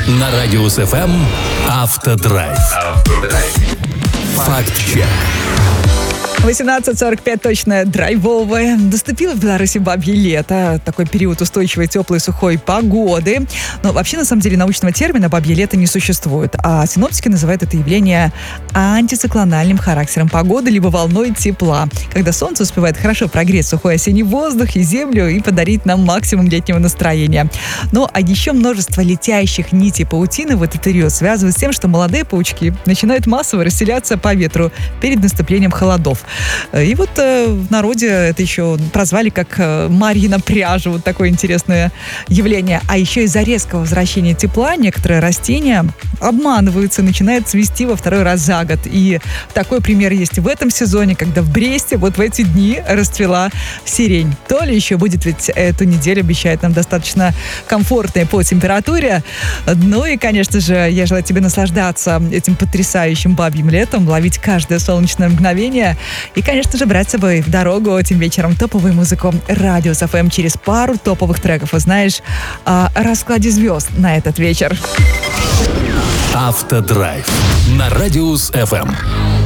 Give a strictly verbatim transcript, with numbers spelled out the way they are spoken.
На Радиус эф эм Автодрайв. Факт-чек. восемнадцать сорок пять точно драйвовое. Наступило в Беларуси бабье лето. Такой период устойчивой, теплой, сухой погоды. Но вообще, на самом деле, научного термина бабье лето не существует. А синоптики называют это явление антициклональным характером погоды, либо волной тепла, когда солнце успевает хорошо прогреть сухой осенний воздух и землю и подарить нам максимум летнего настроения. Ну, а еще множество летящих нитей паутины в этот период связывают с тем, что молодые паучки начинают массово расселяться по ветру перед наступлением холодов. И вот э, в народе это еще прозвали как э, Марьи на пряже. Вот такое интересное явление. А еще из-за резкого возвращения тепла некоторые растения обманываются, начинают цвести во второй раз за год. И такой пример есть в этом сезоне, когда в Бресте вот в эти дни расцвела сирень. То ли еще будет, ведь эту неделю обещает нам достаточно комфортной по температуре. Ну и, конечно же, я желаю тебе наслаждаться этим потрясающим бабьим летом, ловить каждое солнечное мгновение. И, конечно же, брать с собой в дорогу этим вечером топовую музыку Радиус эф эм через пару топовых треков. И знаешь, о раскладе звезд на этот вечер. Автодрайв на Радиус эф эм.